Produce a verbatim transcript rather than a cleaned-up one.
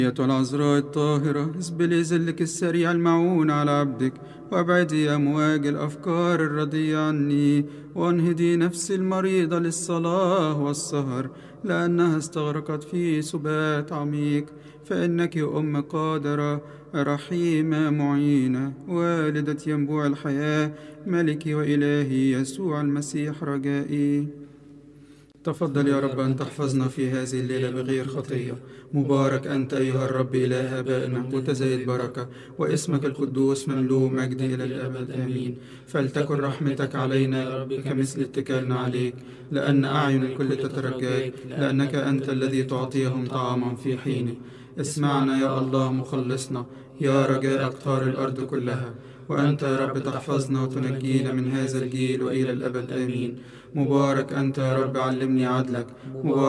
أيتها العذراء الطاهرة، اسبلي ذلك السريع المعون على عبدك، وابعدي أمواج الأفكار الردية عني، وانهدي نفسي المريضة للصلاة والسهر، لأنها استغرقت في سبات عميق. فإنك أم قادرة رحيمة معينة، والدة ينبوع الحياة، ملكي وإلهي يسوع المسيح رجائي. تفضل يا رب أن تحفظنا في هذه الليلة بغير خطية. مبارك أنت أيها الرب إله آبائنا، متزايد بركة، واسمك القدوس مملوء مجد إلى الأبد آمين. فلتكن رحمتك علينا يا رب كمثل اتكالنا عليك، لأن أعين الكل تترجاك، لأنك أنت الذي تعطيهم طعاما في حينه. اسمعنا يا الله مخلصنا، يا رجاء أقطار الأرض كلها. وأنت يا رب تحفظنا وتنجينا من هذا الجيل وإلى الأبد آمين. مبارك أنت يا رب، علمني عدلك. مبارك